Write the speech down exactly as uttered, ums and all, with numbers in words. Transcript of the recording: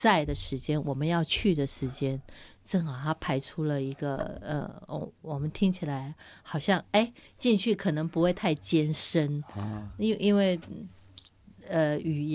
在的时间，我们要去的时间，正好他排出了一个呃，哦，我们听起来好像哎进去可能不会太艰深， 啊， 因因为呃语言。